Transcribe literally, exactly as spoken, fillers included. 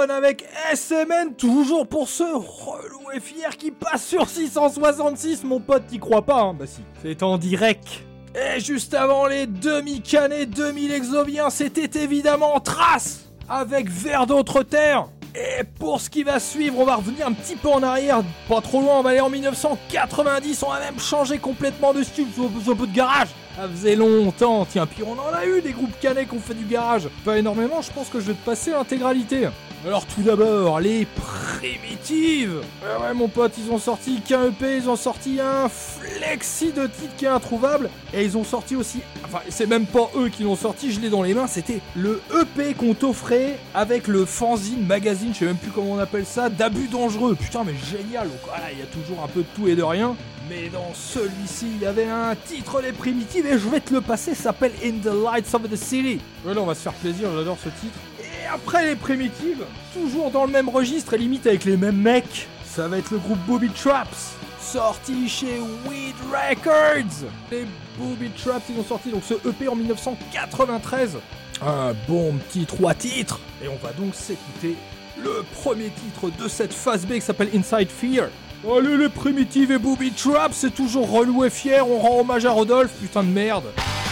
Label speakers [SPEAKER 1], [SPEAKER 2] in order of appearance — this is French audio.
[SPEAKER 1] Avec S M N, toujours pour ce relou et fier qui passe sur six cent soixante-six, mon pote, t'y crois pas, hein? Bah si, c'est en direct. Et juste avant les demi-canets deux mille exobiens, c'était évidemment Trace, avec Vers d'autres terres. Et pour ce qui va suivre, on va revenir un petit peu en arrière, pas trop loin, on va aller en mille neuf cent quatre-vingt-dix, on va même changer complètement de style sur un peu de garage. Ça faisait longtemps, tiens, puis on en a eu des groupes canets qui ont fait du garage. Pas énormément, je pense que je vais te passer l'intégralité. Alors tout d'abord, les Primitives. Ouais, ouais mon pote, ils ont sorti qu'un E P, ils ont sorti un flexi de titres qui est introuvable. Et ils ont sorti aussi, enfin c'est même pas eux qui l'ont sorti, je l'ai dans les mains, c'était le E P qu'on t'offrait avec le fanzine, magazine, je sais même plus comment on appelle ça, d'abus dangereux. Putain mais génial, donc voilà, il y a toujours un peu de tout et de rien. Mais dans celui-ci, il y avait un titre des Primitives et je vais te le passer, ça s'appelle In the Lights of the City. Ouais là on va se faire plaisir, j'adore ce titre. Et après les Primitives, toujours dans le même registre et limite avec les mêmes mecs, ça va être le groupe Booby Traps, sorti chez Weed Records. Les Booby Traps, ils ont sorti donc ce E P en mille neuf cent quatre-vingt-treize. Un bon petit trois titres. Et on va donc s'écouter le premier titre de cette phase B qui s'appelle Inside Fear. Allez les Primitives et Booby Traps, c'est toujours relou et fier, on rend hommage à Rodolphe, putain de merde.